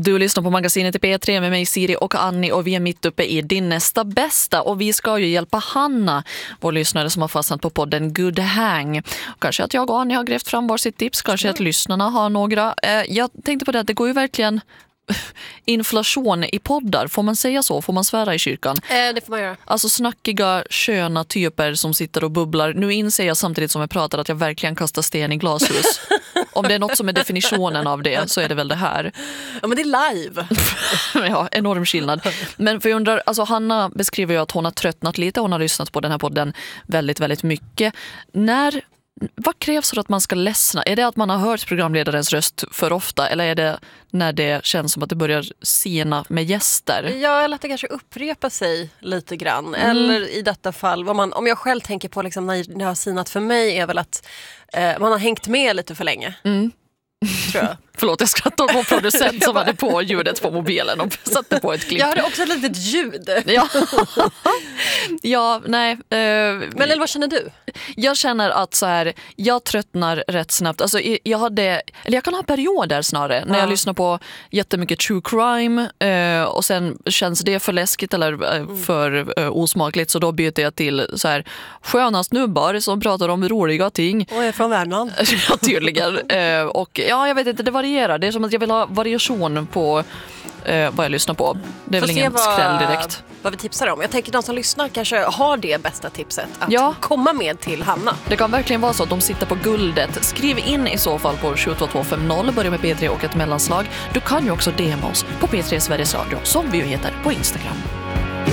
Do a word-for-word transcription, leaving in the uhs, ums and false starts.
Du lyssnar på magasinet i P tre med mig Siri och Annie och vi är mitt uppe i din nästa bästa och vi ska ju hjälpa Hanna, vår lyssnare som har fastnat på podden Good Hang. Kanske att jag och Annie har grävt fram var sitt tips, kanske att lyssnarna har några. Jag tänkte på det att det går ju verkligen inflation i poddar, får man säga så? Får man svära i kyrkan? Eh, det får man göra. Alltså snackiga, sköna typer som sitter och bubblar. Nu inser jag samtidigt som jag pratar att jag verkligen kastar sten i glashus. Om det är något som är definitionen av det så är det väl det här. Ja, men det är live. Ja, enorm skillnad. Men för jag undrar, alltså Hanna beskriver ju att hon har tröttnat lite. Hon har lyssnat på den här podden väldigt, väldigt mycket. När... Vad krävs för att man ska ledsna? Är det att man har hört programledarens röst för ofta eller är det när det känns som att det börjar sena med gäster? Ja, eller att det kanske upprepar sig lite grann. Mm. Eller i detta fall, vad man, om jag själv tänker på liksom, när det har sinat för mig är väl att eh, man har hängt med lite för länge. Mm. Tror jag. Förlåt, jag skrattar på producent som hade på ljudet på mobilen och satte på ett klipp. Jag hade också ett litet ljud. Ja, ja nej. Eh, Men eller vad känner du? Jag känner att så här, jag tröttnar rätt snabbt. Alltså, jag, hade, eller jag kan ha perioder snarare. Ja. När jag lyssnar på jättemycket true crime eh, och sen känns det för läskigt eller eh, för eh, osmakligt så då byter jag till så här, sköna snubbar som pratar om roliga ting. Och är från Värmland. Ja, tydligen. Eh, och ja, jag vet inte, det varierar. Det är som att jag vill ha variation på eh, vad jag lyssnar på. Det är Får väl ingen vad, skräll direkt. Vad vi tipsar om. Jag tänker att de som lyssnar kanske har det bästa tipset att ja. komma med till Hanna. Det kan verkligen vara så att de sitter på guldet. Skriv in i så fall på sju två två fem noll, börja med P tre och ett mellanslag. Du kan ju också D M oss på P tre Sveriges Radio som vi ju heter på Instagram.